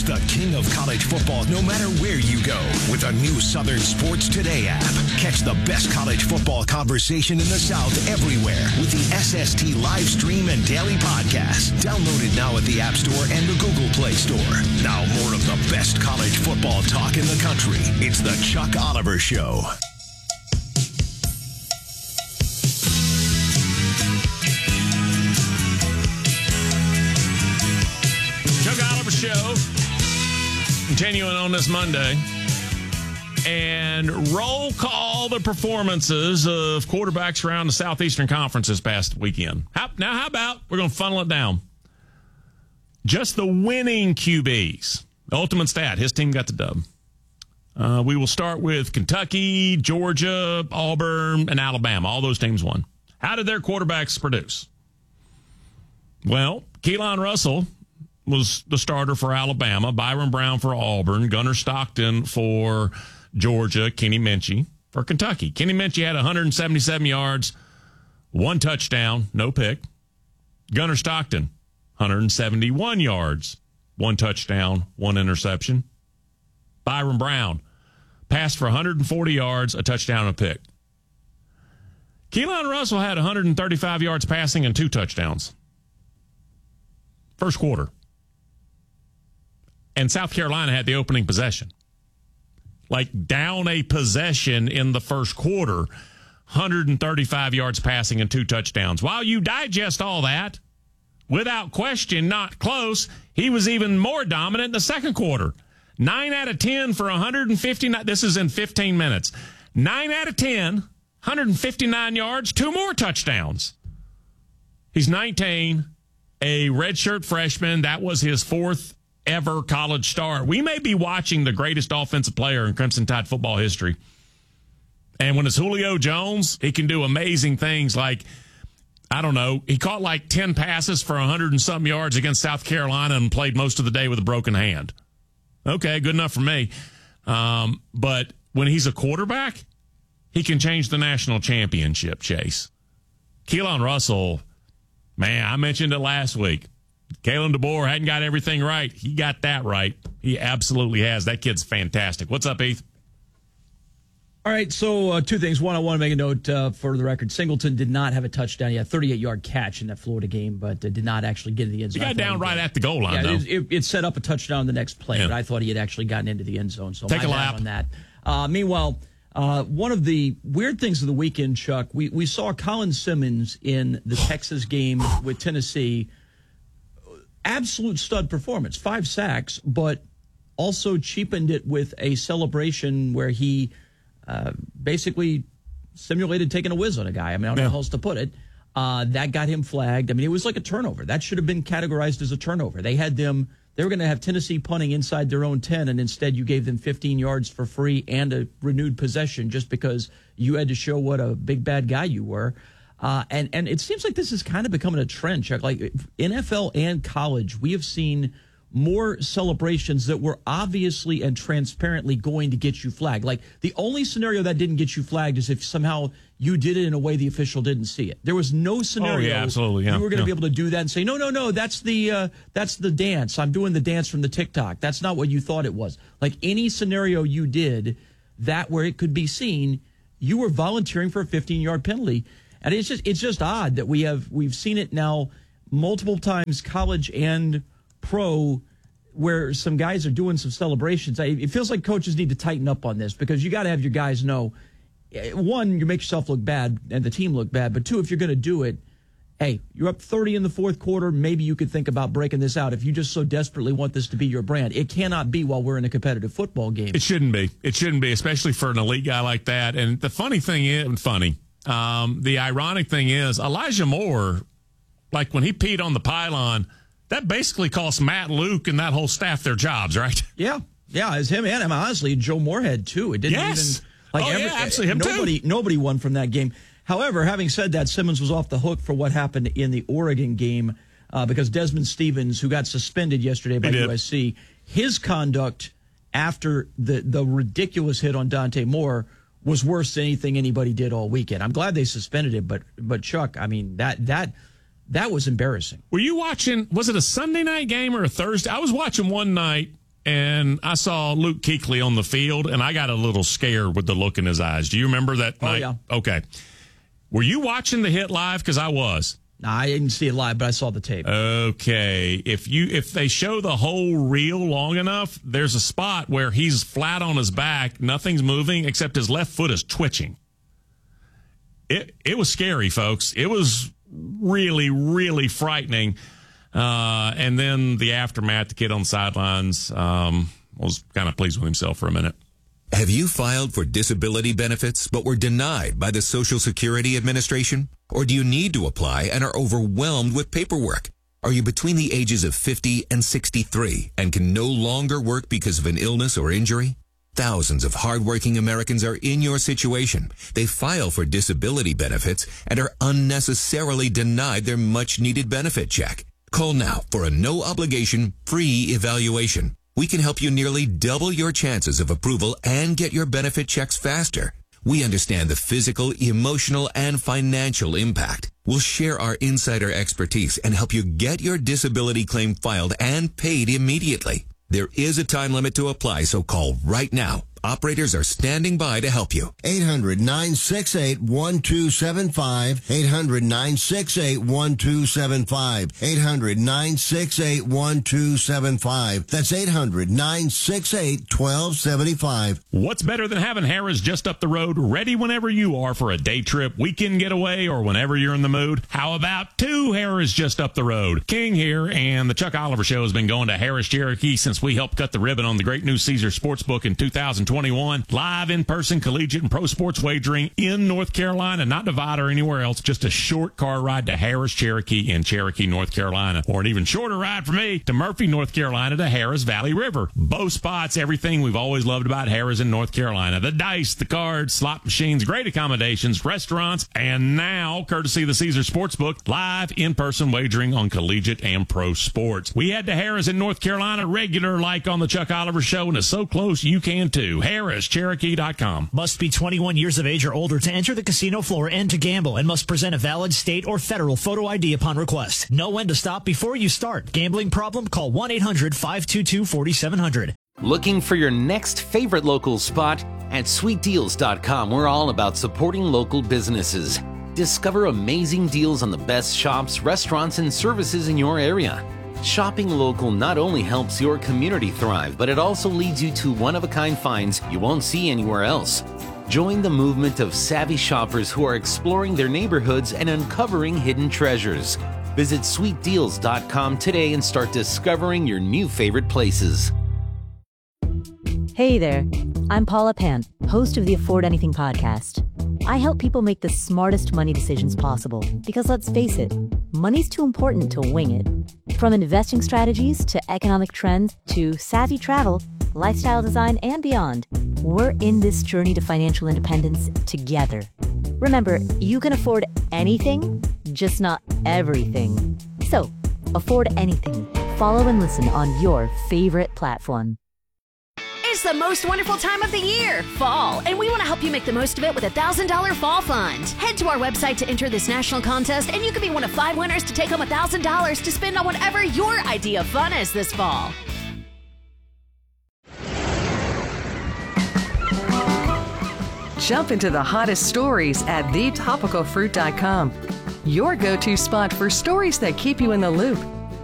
Reach the king of college football no matter where you go with a new Southern Sports Today app. Catch the best college football conversation in the South everywhere with the SST live stream and daily podcast. Download it now at the App Store and the Google Play Store. Now more of the best college football talk in the country. It's the Chuck Oliver Show. Chuck Oliver Show, continuing on this Monday. And roll call the performances of quarterbacks around the Southeastern Conference this past weekend. How about we're going to funnel it down? Just the winning QBs. The ultimate stat, his team got the dub. We will start with Kentucky, Georgia, Auburn, and Alabama. All those teams won. How did their quarterbacks produce? Well, Keelan Russell was the starter for Alabama, Byron Brown for Auburn, Gunnar Stockton for Georgia, Kenny Minchey for Kentucky. Kenny Minchey had 177 yards, 1 touchdown, no pick. Gunnar Stockton, 171 yards, 1 touchdown, 1 interception. Byron Brown passed for 140 yards, a touchdown, and a pick. Keelan Russell had 135 yards passing and 2 touchdowns. First quarter. And South Carolina had the opening possession. Like down a possession in the first quarter, 135 yards passing and 2 touchdowns. While you digest all that, without question, not close, he was even more dominant in the second quarter. 9 out of 10 for 159. This is in 15 minutes. 9 out of 10, 159 yards, 2 more touchdowns. He's 19, a redshirt freshman. That was his 4th ever college start. We may be watching the greatest offensive player in Crimson Tide football history. And when it's Julio Jones, he can do amazing things like, I don't know, he caught like 10 passes for 100 and something yards against South Carolina and played most of the day with a broken hand. Okay, good enough for me. But when he's a quarterback, he can change the national championship chase. Keelan Russell, man, I mentioned it last week. Kalen DeBoer hadn't got everything right. He got that right. He absolutely has. That kid's fantastic. What's up, Heath? All right, so 2 things. One, I want to make a note for the record. Singleton did not have a touchdown. He had a 38-yard catch in that Florida game, but did not actually get in the end zone. He got down right at the goal line, though. It set up a touchdown on the next play, but I thought he had actually gotten into the end zone. So take a lap on that. Meanwhile, one of the weird things of the weekend, Chuck, we saw Colin Simmons in the Texas game with Tennessee. Absolute stud performance, 5 sacks, but also cheapened it with a celebration where he basically simulated taking a whiz on a guy. I mean, I don't know how else to put it. That got him flagged. I mean, it was like a turnover. That should have been categorized as a turnover. They were going to have Tennessee punting inside their own 10, and instead you gave them 15 yards for free and a renewed possession just because you had to show what a big bad guy you were. And it seems like this is kind of becoming a trend, Chuck. Like NFL and college, we have seen more celebrations that were obviously and transparently going to get you flagged. Like the only scenario that didn't get you flagged is if somehow you did it in a way the official didn't see it. There was no scenario absolutely, you were going to be able to do that and say, no, that's the dance. I'm doing the dance from the TikTok. That's not what you thought it was. Like any scenario you did that where it could be seen, you were volunteering for a 15-yard penalty. And it's just odd that we've seen it now multiple times, college and pro, where some guys are doing some celebrations. It feels like coaches need to tighten up on this because you got to have your guys know, 1, you make yourself look bad and the team look bad, but 2, if you're going to do it, hey, you're up 30 in the fourth quarter. Maybe you could think about breaking this out if you just so desperately want this to be your brand. It cannot be while we're in a competitive football game. It shouldn't be. It shouldn't be, especially for an elite guy like that. And the funny thing is, the ironic thing is, Elijah Moore, like when he peed on the pylon, that basically cost Matt Luke and that whole staff their jobs, right? Yeah, it's him and honestly Joe Moorhead too. It didn't even absolutely him nobody won from that game. However, having said that, Simmons was off the hook for what happened in the Oregon game because Desmond Stevens, who got suspended yesterday by USC, his conduct after the ridiculous hit on Dante Moore was worse than anything anybody did all weekend. I'm glad they suspended it, but Chuck, I mean, that was embarrassing. Were you watching, was it a Sunday night game or a Thursday? I was watching one night and I saw Luke Kuechly on the field, and I got a little scared with the look in his eyes. Do you remember that night? Yeah. Okay. Were you watching the hit live? Because I was. No, I didn't see it live, but I saw the tape. Okay. If they show the whole reel long enough, there's a spot where he's flat on his back, nothing's moving except his left foot is twitching. It was scary, folks. It was really, really frightening. And then the aftermath, the kid on the sidelines was kind of pleased with himself for a minute. Have you filed for disability benefits but were denied by the Social Security Administration? Or do you need to apply and are overwhelmed with paperwork? Are you between the ages of 50 and 63 and can no longer work because of an illness or injury? Thousands of hardworking Americans are in your situation. They file for disability benefits and are unnecessarily denied their much-needed benefit check. Call now for a no-obligation, free evaluation. We can help you nearly double your chances of approval and get your benefit checks faster. We understand the physical, emotional, and financial impact. We'll share our insider expertise and help you get your disability claim filed and paid immediately. There is a time limit to apply, so call right now. Operators are standing by to help you. 800-968-1275. 800-968-1275. 800-968-1275. That's 800-968-1275. What's better than having Harrah's just up the road, ready whenever you are for a day trip, weekend getaway, or whenever you're in the mood? How about two Harrah's just up the road? King here, and the Chuck Oliver Show has been going to Harrah's Cherokee since we helped cut the ribbon on the great new Caesar Sportsbook in 2021. Live in-person collegiate and pro sports wagering in North Carolina, not Nevada or anywhere else. Just a short car ride to Harrah's Cherokee in Cherokee, North Carolina. Or an even shorter ride for me to Murphy, North Carolina to Harrah's Valley River. Both spots, everything we've always loved about Harrah's in North Carolina. The dice, the cards, slot machines, great accommodations, restaurants, and now, courtesy of the Caesar Sportsbook, live in-person wagering on collegiate and pro sports. We head to Harrah's in North Carolina regular like on the Chuck Oliver Show, and it's so close you can too. Harrah'sCherokee.com. Must be 21 years of age or older to enter the casino floor and to gamble, and must present a valid state or federal photo ID upon request. Know when to stop before you start. Gambling problem? Call 1-800-522-4700. Looking for your next favorite local spot? At SweetDeals.com, we're all about supporting local businesses. Discover amazing deals on the best shops, restaurants, and services in your area. Shopping local not only helps your community thrive, but it also leads you to one-of-a-kind finds you won't see anywhere else. Join the movement of savvy shoppers who are exploring their neighborhoods and uncovering hidden treasures. Visit SweetDeals.com today and start discovering your new favorite places. Hey there, I'm Paula Pant, host of the Afford Anything podcast. I help people make the smartest money decisions possible because, let's face it, money's too important to wing it. From investing strategies to economic trends to savvy travel, lifestyle design, and beyond, we're in this journey to financial independence together. Remember, you can afford anything, just not everything. So, afford anything. Follow and listen on your favorite platform. It's the most wonderful time of the year, fall, and we want to help you make the most of it with a $1,000 fall fund. Head to our website to enter this national contest, and you could be one of 5 winners to take home $1,000 to spend on whatever your idea of fun is this fall. Jump into the hottest stories at thetopicalfruit.com. Your go-to spot for stories that keep you in the loop,